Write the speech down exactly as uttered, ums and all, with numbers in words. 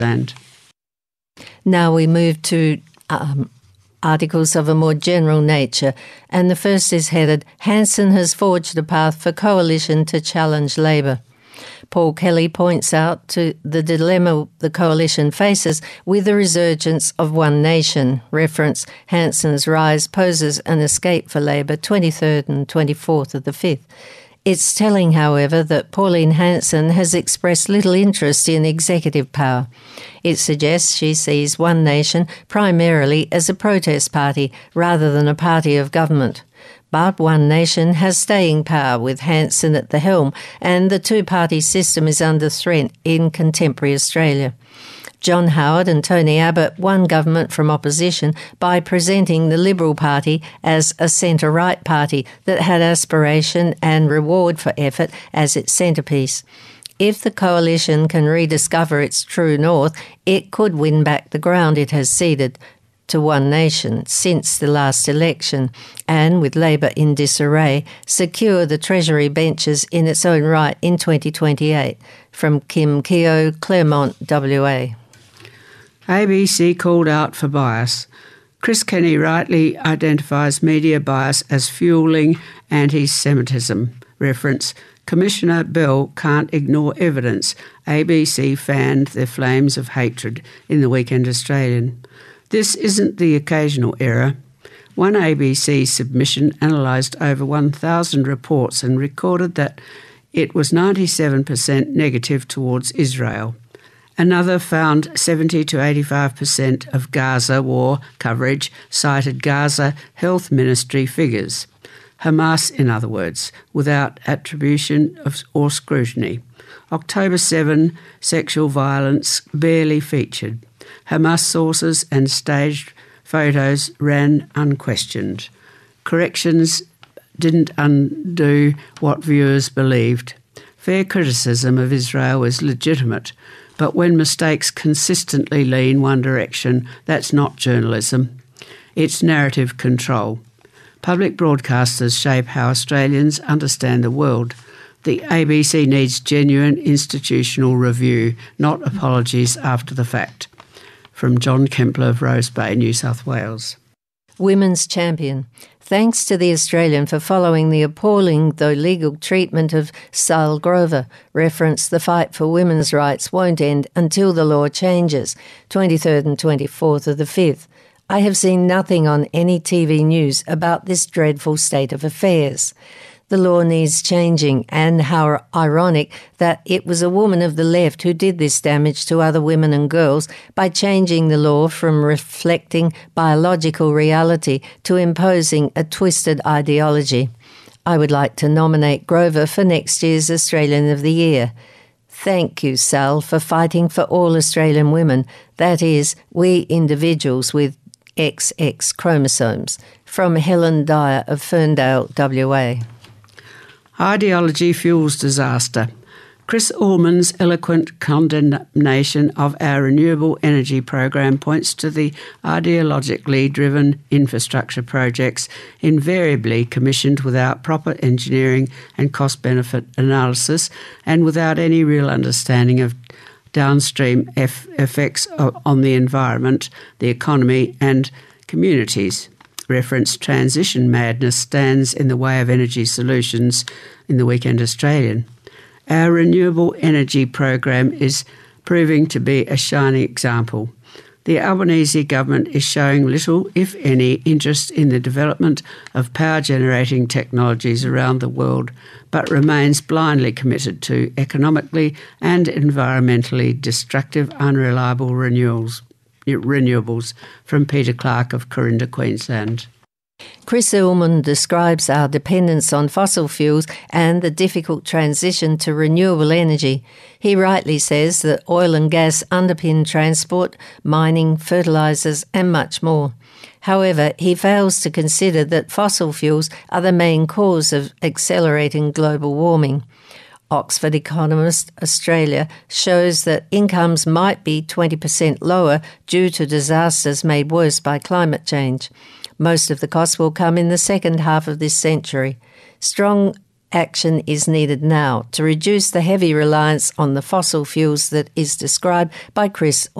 Queensland. Now we move to um, articles of a more general nature, and the first is headed, Hanson has forged a path for coalition to challenge Labor. Paul Kelly points out to the dilemma the coalition faces with the resurgence of One Nation. Reference Hanson's rise poses an escape for Labor, twenty-third and twenty-fourth of the fifth. It's telling, however, that Pauline Hanson has expressed little interest in executive power. It suggests she sees One Nation primarily as a protest party rather than a party of government. But One Nation has staying power with Hanson at the helm, and the two-party system is under threat in contemporary Australia. John Howard and Tony Abbott won government from opposition by presenting the Liberal Party as a centre-right party that had aspiration and reward for effort as its centrepiece. If the coalition can rediscover its true north, it could win back the ground it has ceded to One Nation since the last election, and with Labor in disarray, secure the Treasury benches in its own right in twenty twenty-eight. From Kim Keogh, Claremont, W A. A B C called out for bias. Chris Kenny rightly identifies media bias as fuelling anti-Semitism. Reference, Commissioner Bell can't ignore evidence. A B C fanned the flames of hatred in the Weekend Australian. This isn't the occasional error. One A B C submission analysed over one thousand reports and recorded that it was ninety-seven percent negative towards Israel. Another found seventy to eighty-five percent of Gaza war coverage cited Gaza Health Ministry figures. Hamas, in other words, without attribution of, or scrutiny. October seventh, sexual violence barely featured. Hamas sources and staged photos ran unquestioned. Corrections didn't undo what viewers believed. Fair criticism of Israel is legitimate, but when mistakes consistently lean one direction, that's not journalism. It's narrative control. Public broadcasters shape how Australians understand the world. The A B C needs genuine institutional review, not apologies after the fact. From John Kempler of Rose Bay, New South Wales. Women's Champion. Thanks to the Australian for following the appalling, though legal, treatment of Sal Grover. Reference, the fight for women's rights won't end until the law changes. twenty-third and twenty-fourth of the fifth. I have seen nothing on any T V news about this dreadful state of affairs. The law needs changing, and how ironic that it was a woman of the left who did this damage to other women and girls by changing the law from reflecting biological reality to imposing a twisted ideology. I would like to nominate Grover for next year's Australian of the Year. Thank you, Sal, for fighting for all Australian women, that is, we individuals with X X chromosomes. From Helen Dyer of Ferndale, W A. Ideology fuels disaster. Chris Ullman's eloquent condemnation of our renewable energy program points to the ideologically driven infrastructure projects invariably commissioned without proper engineering and cost-benefit analysis and without any real understanding of downstream eff- effects on the environment, the economy and communities. Reference, transition madness stands in the way of energy solutions in the Weekend Australian. Our renewable energy program is proving to be a shining example. The Albanese government is showing little, if any, interest in the development of power-generating technologies around the world, but remains blindly committed to economically and environmentally destructive, unreliable renewals. renewables. From Peter Clark of Corinda, Queensland. Chris Ullman describes our dependence on fossil fuels and the difficult transition to renewable energy. He rightly says that oil and gas underpin transport, mining, fertilisers and much more. However, he fails to consider that fossil fuels are the main cause of accelerating global warming. Oxford Economist Australia shows that incomes might be twenty percent lower due to disasters made worse by climate change. Most of the costs will come in the second half of this century. Strong action is needed now to reduce the heavy reliance on the fossil fuels that is described by Chris